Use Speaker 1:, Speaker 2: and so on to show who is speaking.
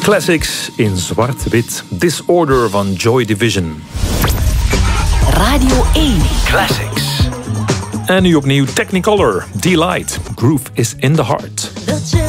Speaker 1: Classics in zwart-wit. Disorder van Joy Division.
Speaker 2: Radio 1
Speaker 1: Classics. En nu opnieuw Technicolor. Delight. Groove is in the heart.
Speaker 3: The